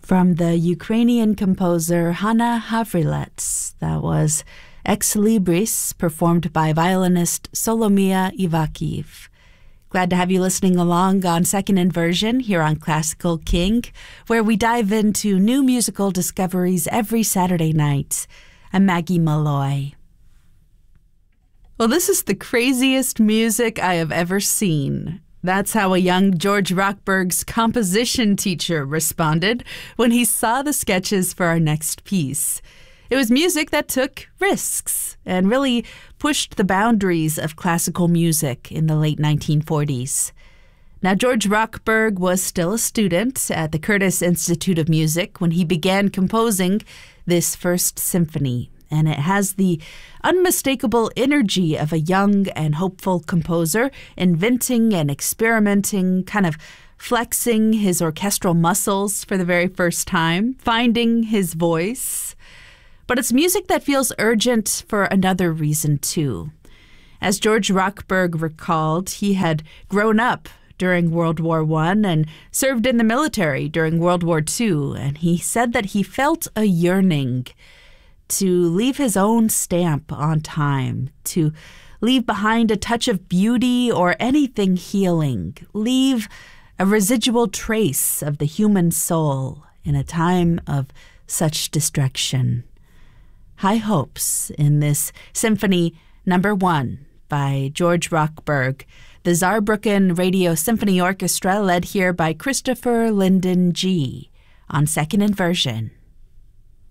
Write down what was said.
From the Ukrainian composer Hanna Havrilets, that was Ex Libris, performed by violinist Solomia Ivakhiv. Glad to have you listening along on Second Inversion here on Classical King, where we dive into new musical discoveries every Saturday night. I'm Maggie Malloy. Well, this is the craziest music I have ever seen. That's how a young George Rochberg's composition teacher responded when he saw the sketches for our next piece. It was music that took risks and really pushed the boundaries of classical music in the late 1940s. Now, George Rochberg was still a student at the Curtis Institute of Music when he began composing this first symphony, and it has the unmistakable energy of a young and hopeful composer, inventing and experimenting, kind of flexing his orchestral muscles for the very first time, finding his voice. But it's music that feels urgent for another reason, too. As George Rochberg recalled, he had grown up during World War I and served in the military during World War II, and he said that he felt a yearning to leave his own stamp on time, to leave behind a touch of beauty or anything healing, leave a residual trace of the human soul in a time of such destruction. High hopes in this Symphony No. 1 by George Rochberg, the Saarbrücken Radio Symphony Orchestra led here by Christopher Linden G. on Second Inversion.